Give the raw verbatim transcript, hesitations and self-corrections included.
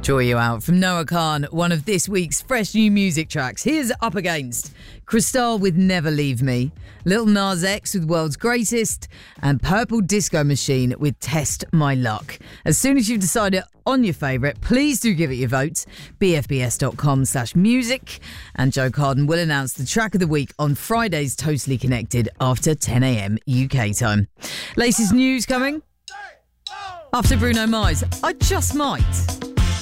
Draw You Out from Noah Khan, one of this week's fresh new music tracks. Here's Up Against, Cristal with Never Leave Me, Lil Nas X with World's Greatest, and Purple Disco Machine with Test My Luck. As soon as you've decided on your favourite, please do give it your vote. b f b s dot com slash music. And Joe Carden will announce the track of the week on Friday's Totally Connected after ten a.m. U K time. Latest news coming after Bruno Mars. I Just Might.